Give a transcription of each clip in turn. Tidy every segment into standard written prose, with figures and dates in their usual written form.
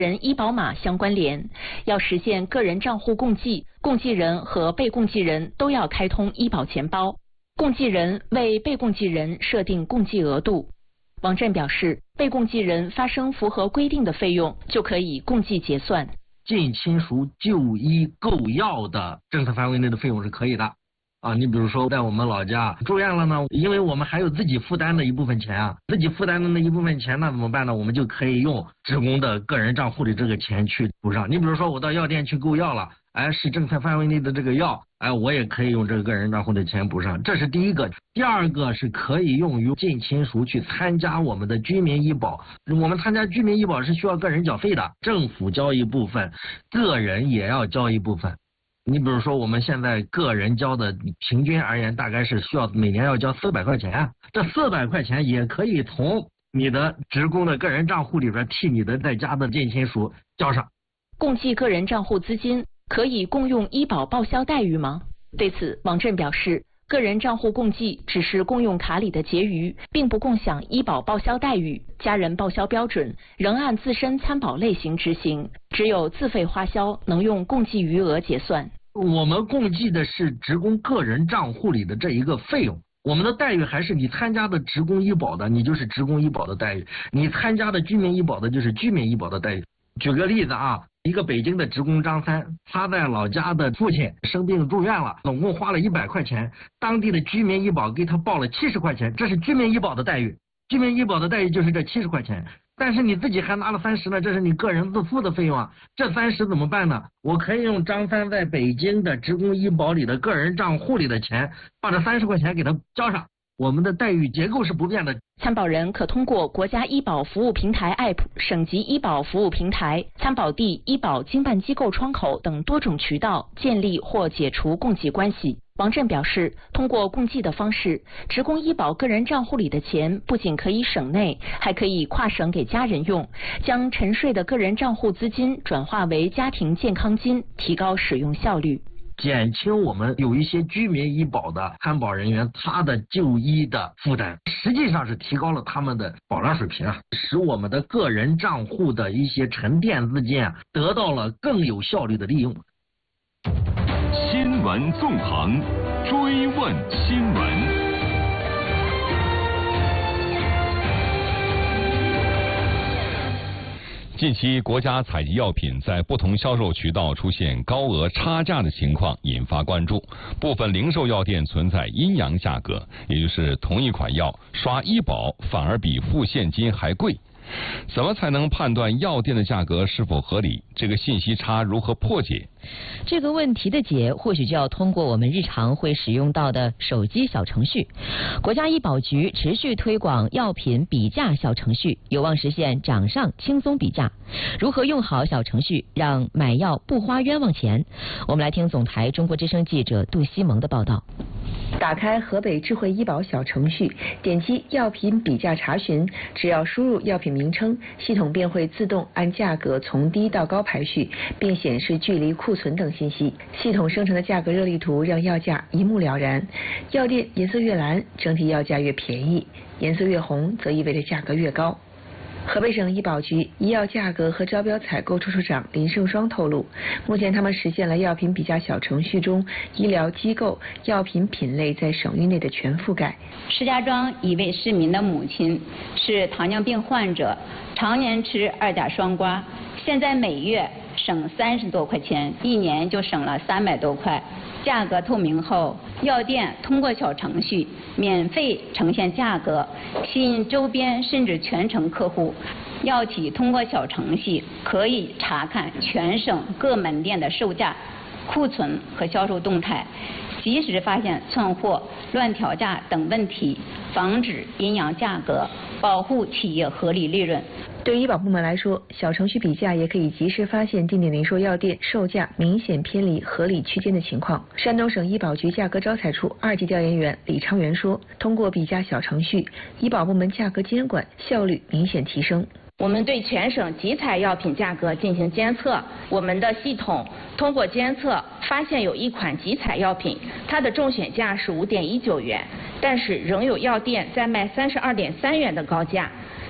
人医保码相关联，要实现个人账户共计，共计人和被共计人都要开通医保钱包，共计人为被共计人设定共计额度。王震表示，被共计人发生符合规定的费用，就可以共计结算。 近亲属就医购药的政策范围内的费用是可以的。你比如说在我们老家住院了呢，因为我们还有自己负担的一部分钱啊，自己负担的那一部分钱那怎么办呢？我们就可以用职工的个人账户里这个钱去补上。你比如说我到药店去购药了，是政策范围内的这个药，我也可以用这个个人账户的钱补上，这是第一个。第二个是可以用于近亲属去参加我们的居民医保，我们参加居民医保是需要个人缴费的，政府交一部分，个人也要交一部分。你比如说我们现在个人交的平均而言大概是需要每年要交400块钱，这400块钱也可以从你的职工的个人账户里边替你的在家的近亲属交上。 共计个人账户资金可以共用医保报销待遇吗？对此，王震表示，个人账户共计只是共用卡里的结余，并不共享医保报销待遇，家人报销标准仍按自身参保类型执行，只有自费花销能用共计余额结算。 我们共计的是职工个人账户里的这一个费用，我们的待遇还是你参加的职工医保的，你就是职工医保的待遇；你参加的居民医保的，就是居民医保的待遇。举个例子一个北京的职工张三，他在老家的父亲生病住院了，总共花了100块钱，当地的居民医保给他报了70块钱，这是居民医保的待遇。居民医保的待遇就是这70块钱，但是你自己还拿了30呢，这是你个人自付的费用啊。这30怎么办呢？我可以用张三在北京的职工医保里的个人账户里的钱，把这30块钱给他交上。我们的待遇结构是不变的。 参保人可通过国家医保服务平台 App、省级医保服务平台、参保地医保经办机构窗口等多种渠道建立或解除共计关系。王震表示，通过共计的方式，职工医保个人账户里的钱不仅可以省内，还可以跨省给家人用，将沉睡的个人账户资金转化为家庭健康金，提高使用效率。 减轻我们有一些居民医保的参保人员他的就医的负担，实际上是提高了他们的保障水平使我们的个人账户的一些沉淀资金得到了更有效率的利用。 新闻纵横，追问新闻。近期，国家采集药品在不同销售渠道出现高额差价的情况引发关注，部分零售药店存在阴阳价格，也就是同一款药刷医保反而比付现金还贵。怎么才能判断药店的价格是否合理？这个信息差如何破解？ 这个问题的解，或许就要通过我们日常会使用到的手机小程序。国家医保局持续推广药品比价小程序，有望实现掌上轻松比价。如何用好小程序，让买药不花冤枉钱？我们来听总台中国之声记者杜西蒙的报道。 打开河北智慧医保小程序，点击药品比价查询，只要输入药品名称，系统便会自动按价格从低到高排序，并显示距离库存等信息。系统生成的价格热力图让药价一目了然。药店颜色越蓝，整体药价越便宜；颜色越红，则意味着价格越高。河北省医保局医药价格和招标采购处处长林胜双透露，目前他们实现了药品比价小程序中医疗机构药品品类在省域内的全覆盖。 石家庄一位市民的母亲是糖尿病患者，常年吃2甲双胍，现在每月省30多块钱，一年就省了300多块。价格透明后，药店通过小程序免费呈现价格，吸引周边甚至全城客户。药企通过小程序可以查看全省各门店的售价、库存和销售动态，及时发现窜货、乱调价等问题，防止阴阳价格，保护企业合理利润。 对医保部门来说，小程序比价也可以及时发现定点零售药店售价明显偏离合理区间的情况。山东省医保局价格招采处2级调研员李昌元说，通过比价小程序，医保部门价格监管效率明显提升。 我们对全省集采药品价格进行监测，我们的系统通过监测发现有一款集采药品，它的中选价是5.19元，但是仍有药店在卖32.3元的高价。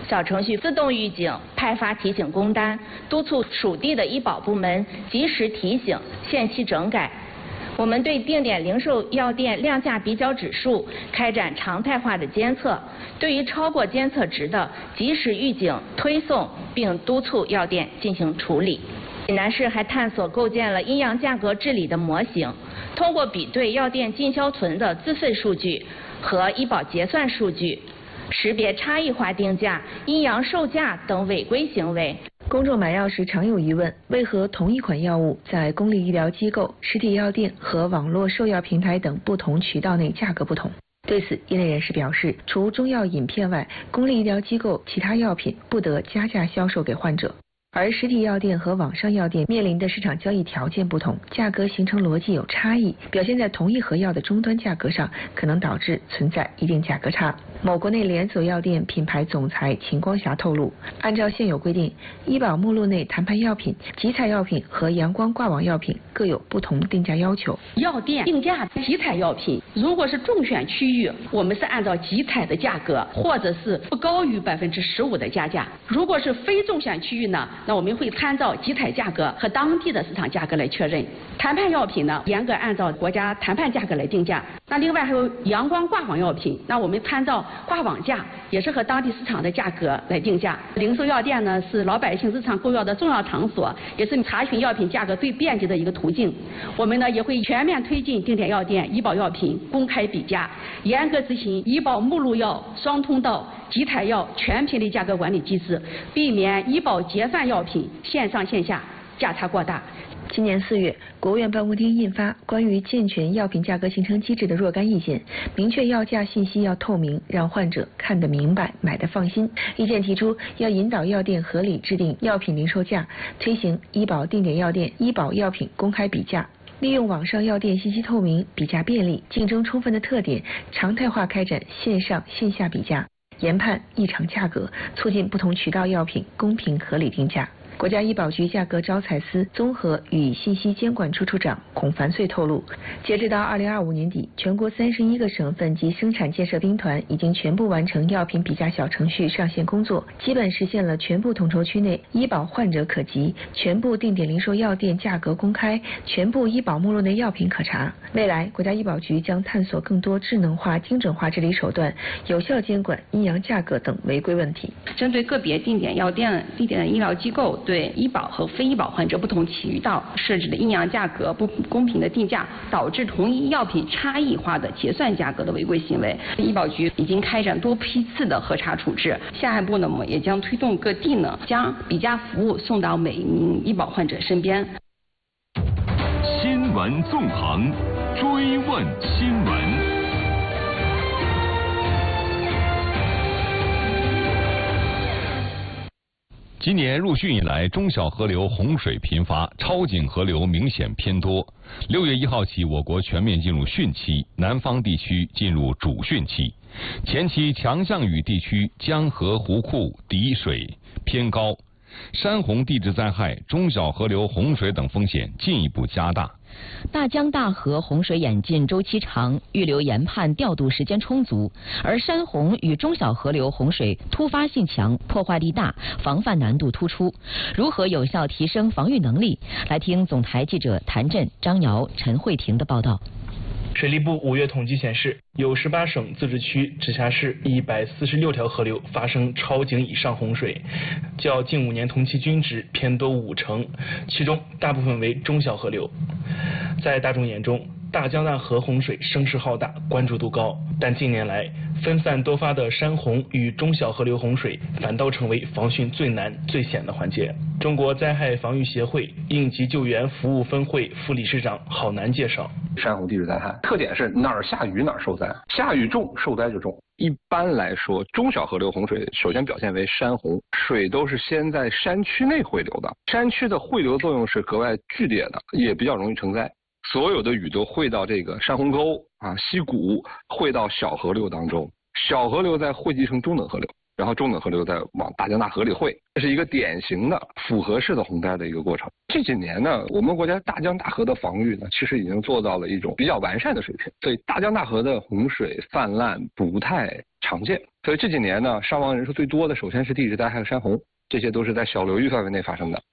小程序自动预警、派发提醒工单，督促属地的医保部门及时提醒、限期整改。我们对定点零售药店量价比较指数开展常态化的监测，对于超过监测值的及时预警、推送，并督促药店进行处理。济南市还探索构建了阴阳价格治理的模型，通过比对药店进销存的自费数据和医保结算数据，识别差异化定价、阴阳售价等违规行为。 公众买药时常有疑问，为何同一款药物在公立医疗机构、实体药店和网络售药平台等不同渠道内价格不同？对此，业内人士表示，除中药饮片外，公立医疗机构其他药品不得加价销售给患者。而实体药店和网上药店面临的市场交易条件不同，价格形成逻辑有差异，表现在同一盒药的终端价格上，可能导致存在一定价格差。某国内连锁药店品牌总裁秦光霞透露，按照现有规定，医保目录内谈判药品、集采药品和阳光挂网药品各有不同定价要求。 药店定价集采药品，如果是中选区域，我们是按照集采的价格，或者是不高于15%的加价；如果是非中选区域呢，那我们会参照集采价格和当地的市场价格来确认。谈判药品呢，严格按照国家谈判价格来定价。那另外还有阳光挂网药品，那我们参照挂网价，也是和当地市场的价格来定价。零售药店呢，是老百姓日常购药的重要场所，也是查询药品价格最便捷的一个途径。我们呢也会全面推进定点药店医保药品公开比价，严格执行医保目录药双通道、集采药全频率价格管理机制，避免医保结算药品线上线下价差过大。 今年4月，国务院办公厅印发《关于健全药品价格形成机制的若干意见》，明确药价信息要透明，让患者看得明白、买得放心。意见提出，要引导药店合理制定药品零售价，推行医保定点药店医保药品公开比价，利用网上药店信息透明、比价便利、竞争充分的特点，常态化开展线上线下比价，研判异常价格，促进不同渠道药品公平合理定价。国家医保局价格招采司综合与信息监管处处长孔凡穗透露，截止到2025年底，全国31个省份及生产建设兵团已经全部完成药品比价小程序上线工作，基本实现了全部统筹区内医保患者可及、全部定点零售药店价格公开、全部医保目录内药品可查。未来，国家医保局将探索更多智能化、精准化治理手段，有效监管阴阳价格等违规问题。 针对个别定点药店、定点医疗机构对医保和非医保患者不同渠道设置的阴阳价格不公平的定价，导致同一药品差异化的结算价格的违规行为，医保局已经开展多批次的核查处置。下一步呢，我们也将推动各地呢将比价服务送到每一名医保患者身边。 新闻纵横，追问新闻。 今年入汛以来，中小河流洪水频发，超警河流明显偏多。6月1号起，我国全面进入汛期，南方地区进入主汛期。前期强降雨地区江河湖库底水偏高，山洪地质灾害、中小河流洪水等风险进一步加大。 大江大河洪水演进周期长，预留研判调度时间充足，而山洪与中小河流洪水突发性强，破坏力大，防范难度突出。如何有效提升防御能力？来听总台记者谭震、张瑶、陈慧婷的报道。 水利部5月统计显示，有18省、自治区、直辖市146条河流发生超警以上洪水，较近5年同期均值偏多50%，其中大部分为中小河流。在大众眼中，大江大河洪水声势浩大，关注度高，但近年来分散多发的山洪与中小河流洪水反倒成为防汛最难最险的环节。中国灾害防御协会应急救援服务分会副理事长郝楠介绍， 山洪地质灾害特点是哪儿下雨哪儿受灾，下雨重受灾就重。一般来说，中小河流洪水首先表现为山洪，水都是先在山区内汇流的，山区的汇流作用是格外剧烈的，也比较容易成灾。所有的雨都汇到这个山洪沟溪谷，汇到小河流当中，小河流再汇集成中等河流。 然后中等河流再往大江大河里汇，这是一个典型的复合式的洪灾的一个过程。这几年呢，我们国家大江大河的防御呢，其实已经做到了一种比较完善的水平，所以大江大河的洪水泛滥不太常见。所以这几年呢，伤亡人数最多的首先是地质灾害和山洪，这些都是在小流域范围内发生的。